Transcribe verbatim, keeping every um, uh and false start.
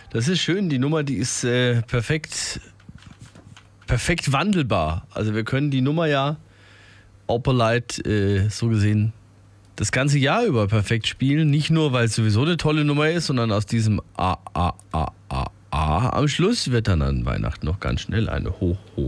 Das ist schön, die Nummer, die ist äh, perfekt, perfekt wandelbar. Also wir können die Nummer ja Opelite äh, so gesehen das ganze Jahr über perfekt spielen. Nicht nur, weil es sowieso eine tolle Nummer ist, sondern aus diesem A, A, A, A, A am Schluss wird dann an Weihnachten noch ganz schnell eine Ho, Ho,